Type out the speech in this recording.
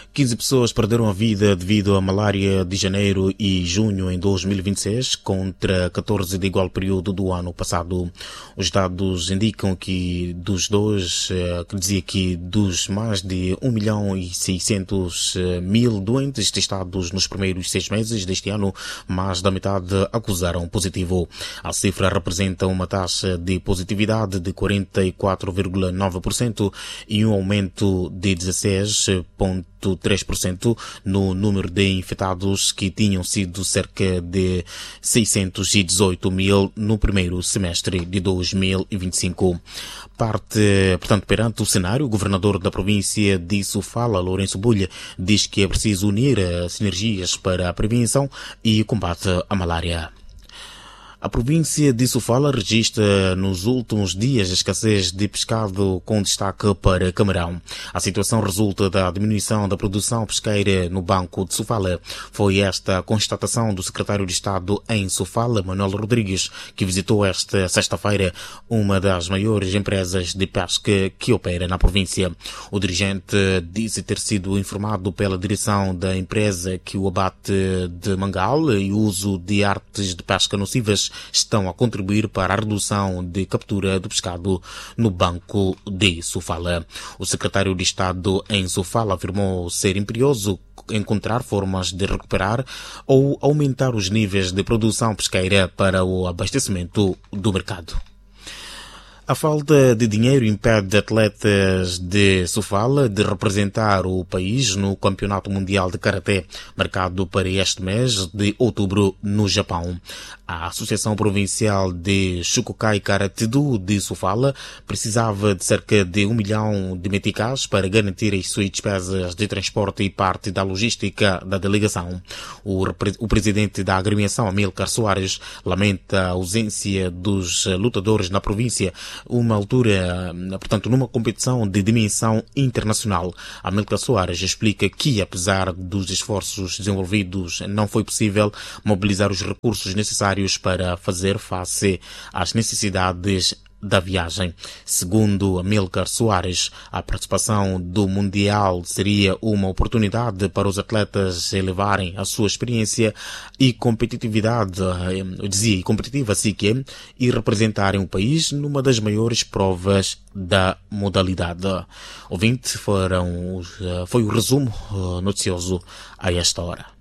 15 pessoas perderam a vida devido à malária de janeiro e junho em 2026, contra 14 de igual período do ano passado. Os dados indicam que dos mais de 1.600.000 doentes testados nos primeiros 6 meses deste ano, mais da metade acusaram positivo. A cifra representa uma taxa de positividade de 44,9% e um aumento de 16,3% no número de infectados, que tinham sido cerca de 618 mil no primeiro semestre de 2025. Perante o cenário, o governador da província de Sofala, Lourenço Bulha, diz que é preciso unir as energias para a prevenção e combate à malária. A província de Sofala registra nos últimos dias a escassez de pescado, com destaque para camarão. A situação resulta da diminuição da produção pesqueira no Banco de Sofala. Foi esta a constatação do secretário de Estado em Sofala, Manuel Rodrigues, que visitou esta sexta-feira uma das maiores empresas de pesca que opera na província. O dirigente disse ter sido informado pela direção da empresa que o abate de mangal e o uso de artes de pesca nocivas estão a contribuir para a redução de captura do pescado no Banco de Sofala. O secretário de Estado em Sofala afirmou ser imperioso encontrar formas de recuperar ou aumentar os níveis de produção pesqueira para o abastecimento do mercado. A falta de dinheiro impede atletas de Sofala de representar o país no Campeonato Mundial de Karaté, marcado para este mês de outubro no Japão. A Associação Provincial de Shukokai Karate-do de Sofala precisava de cerca de 1 milhão de meticais para garantir as suas despesas de transporte e parte da logística da delegação. O presidente da agremiação, Amilcar Soares, lamenta a ausência dos lutadores na província, numa competição de dimensão internacional. Amilcar Soares explica que, apesar dos esforços desenvolvidos, não foi possível mobilizar os recursos necessários para fazer face às necessidades da viagem. Segundo Amilcar Soares, a participação do Mundial seria uma oportunidade para os atletas elevarem a sua experiência e competitividade, competitiva e representarem o país numa das maiores provas da modalidade. Ouvinte, foi o resumo noticioso a esta hora.